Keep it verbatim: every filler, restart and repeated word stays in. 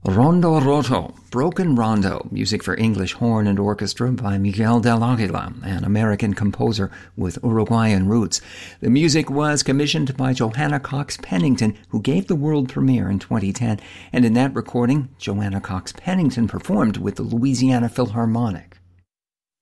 Rondo Roto, Broken Rondo, music for English horn and orchestra by Miguel del Aguila, an American composer with Uruguayan roots. The music was commissioned by Johanna Cox Pennington, who gave the world premiere in twenty ten, and in that recording, Johanna Cox Pennington performed with the Louisiana Philharmonic.